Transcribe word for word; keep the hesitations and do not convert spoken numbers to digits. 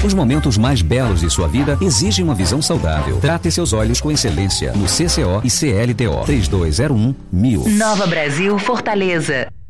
Os momentos mais belos de sua vida exigem uma visão saudável. Trate seus olhos com excelência no C C O e C L T O. três dois zero um mil. Nova Brasil, Fortaleza.